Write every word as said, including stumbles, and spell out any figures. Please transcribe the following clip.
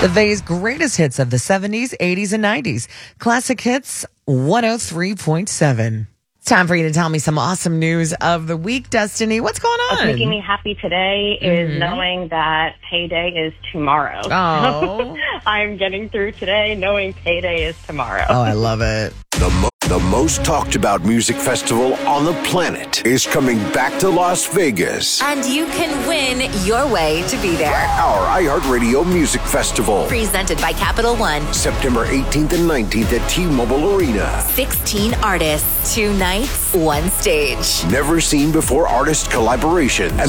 The V's greatest hits of the seventies, eighties, and nineties. Classic Hits one oh three point seven. It's time for you to tell me some awesome news of the week, Destiny. What's going on? What's making me happy today is Mhm. knowing that payday is tomorrow. Oh. I'm getting through today knowing payday is tomorrow. Oh, I love it. The, mo- the most talked about music festival on the planet is coming back to Las Vegas. And you can win your way to be there. Our iHeartRadio Music Festival. Presented by Capital One. September eighteenth and nineteenth at T-Mobile Arena. sixteen artists, two nights, one stage. Never seen before artist collaborations and